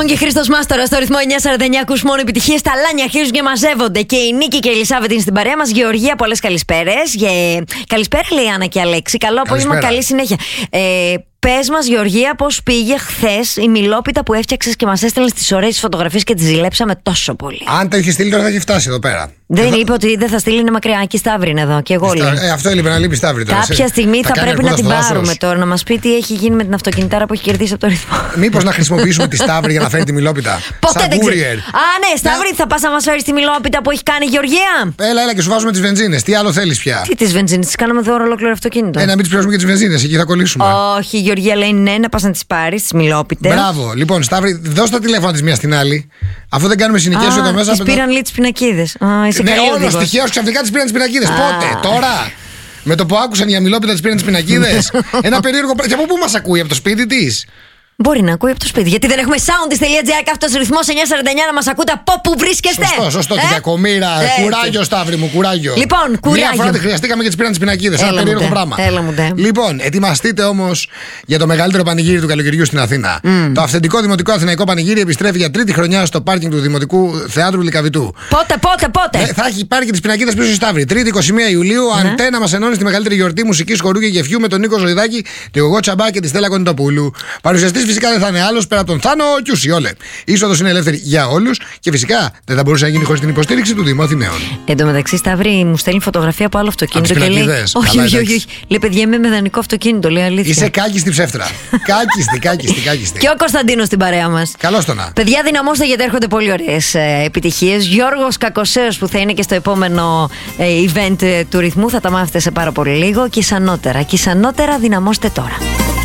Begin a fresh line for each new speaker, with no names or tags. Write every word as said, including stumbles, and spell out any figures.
Και Χρήστος Μάστορας στο ρυθμό εννιακόσια σαράντα εννιά. Ακούς μόνο επιτυχίες. Τα λάνια αρχίζουν και μαζεύονται. Και η Νίκη και η Ελισάβετ είναι στην παρέα μας. Γεωργία, πολλές καλησπέρες. Και... Καλησπέρα, λέει η Άννα και Αλέξη. Καλό απόγευμα, καλή συνέχεια. Ε, Πες μας, Γεωργία, πώς πήγε χθες η μιλόπιτα που έφτιαξες και μας έστελνες τις ωραίες φωτογραφίες και τις ζηλέψαμε τόσο πολύ.
Αν τα είχε στείλει, τώρα θα έχει φτάσει εδώ πέρα.
Δεν
εδώ...
είπε ότι δεν θα στείλει, είναι μακριά. Και η Σταύρη είναι εδώ. Και εγώ λέω.
Ε, αυτό έλειπε να λείπει η Σταύρη τώρα.
Κάποια στιγμή θα, θα πρέπει να την πάρουμε τώρα, να μας πει τι έχει γίνει με την αυτοκινητάρα που έχει κερδίσει από το ρυθμό.
Μήπως να χρησιμοποιήσουμε τη Σταύρη για να φέρει τη μιλόπιτα.
Ποτέ δεν ξέρω. Α, ναι, Σταύρη, θα πας να μας φέρεις τη μιλόπιτα που έχει κάνει η Γεωργία.
Έλα, έλα και σου βάζουμε τις βενζίνες. Τι άλλο θέλεις πια.
Τι τις βενζίνες, τις κάναμε δώρο ολόκληρο αυτοκίνητο.
Ε, να μην τις πληρώσουμε και τις βενζίνες, εκεί θα κολλήσουμε.
Όχι, η Γεωργία λέει ναι, να πας να τις πάρεις, τις μιλόπιτες.
Μπράβο, λοιπόν, Σταύρη, δώσ' τα τηλέφωνα της μία στην άλλη. Αφού δεν κάνουμε συνοικίες εδώ μέσα.
Τις πήραν λίγο τις πινακίδες.
Ναι, όλος τυχαίως ξαφνικά τις πήραν τις πινακίδες. Πότε, τώρα. Με το που άκουσαν για μιλόπιτα τις πήραν τις πινακίδες. Ένα περίεργο πράγμα. Και από πού μας ακούει, από το σπίτι της.
Μπορεί να ακούει από το σπίτι. Γιατί δεν έχουμε soundis.gr και αυτός ρυθμός εννιακόσια σαράντα εννιά να μας ακούτε από πού βρίσκεστε.
Σωστό, σωστό. Την κακομοίρα. Κουράγιο, Σταύρη μου, κουράγιο.
Λοιπόν, κουράγιο.
Μια φορά τη χρειαστήκαμε και τις πήραν τις πινακίδες. Ένα περίεργο πράγμα.
Έλα μου, ντε.
Λοιπόν, ετοιμαστείτε όμως για το μεγαλύτερο πανηγύρι του καλοκαιριού στην Αθήνα. Mm. Το αυθεντικό δημοτικό αθηναϊκό πανηγύρι επιστρέφει για τρίτη χρονιά στο πάρκινγκ του Δημοτικού Θεάτρου Λυκαβητού.
Πότε, πότε, πότε.
Ε, θα έχει πάρει και τις πινακίδες πίσω στη Σταύρη. Τρίτη εικοστή πρώτη Ιουλίου, mm. Αντένα μας ενώνει στη μεγαλύτερη γιορτή μουσικής, χορού και γεφιού με τον Νίκο Ζωηδάκη, τη Γογό Τσαμπά και τη Στέλλα Κονιτοπούλου. Παρουσιαστής φυσικά δεν θα είναι άλλος πέρα από τον Θάνο Κιουσιόλε. Η είσοδος είναι ελεύθερη για όλους και φυσικά δεν θα μπορούσε να γίνει χωρίς την υποστήριξη του Δήμου Αθηναίων.
Εν τω μεταξύ, Σταύρη μου στέλνει φωτογραφία από άλλο αυτοκίνητο και λέει. Όχι, όχι, όχι, όχι. Λέει, παιδιά, είμαι με δανεικό αυτοκίνητο, λέει αλήθεια.
Είσαι κάκιστη ψεύτρα. Κάκιστη, κάκιστη, κάκιστη.
Και ο Κωνσταντίνος στην παρέα μας.
Καλώς το να.
Παιδιά, δυναμώστε γιατί έρχονται πολύ ωραίες ε, επιτυχίες. Γιώργος Κακοσέος που θα είναι και στο επόμενο ε, event ε, του ρυθμού, θα τα μάθετε σε πάρα πολύ λίγο. Και σανότερα, και σανότερα δυναμώστε τώρα.